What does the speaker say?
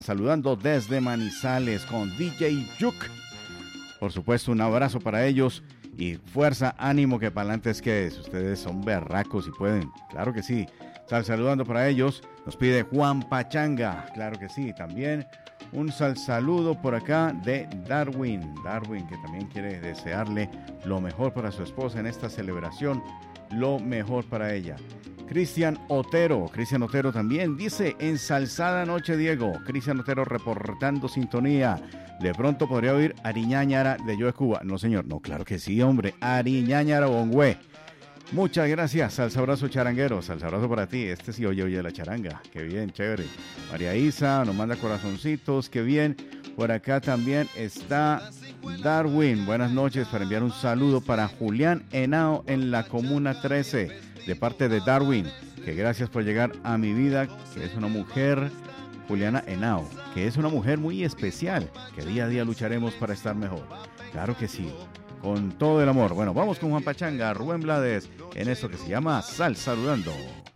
saludando desde Manizales con DJ Yuk. Por supuesto, un abrazo para ellos y fuerza, ánimo, que para adelante es que es. Ustedes son berracos y pueden, claro que sí. Saludando para ellos, nos pide Juan Pachanga, claro que sí. También un saludo por acá de Darwin, que también quiere desearle lo mejor para su esposa en esta celebración, lo mejor para ella. Cristian Otero también dice, ensalzada noche Diego. Cristian Otero reportando sintonía. De pronto podría oír Ariñáñara de Yo de Cuba. No señor, no, claro que sí hombre, Ariñáñara Bongüe. Muchas gracias, salsa abrazo charanguero, salsa abrazo para ti. Este sí oye la charanga, qué bien, chévere. María Isa nos manda corazoncitos, qué bien. Por acá también está Darwin, buenas noches, para enviar un saludo para Julián Henao en la Comuna 13. De parte de Darwin, que gracias por llegar a mi vida, que es una mujer, Juliana Henao, que es una mujer muy especial, que día a día lucharemos para estar mejor. Claro que sí, con todo el amor. Bueno, vamos con Juan Pachanga, Rubén Blades, en esto que se llama Sal Saludando.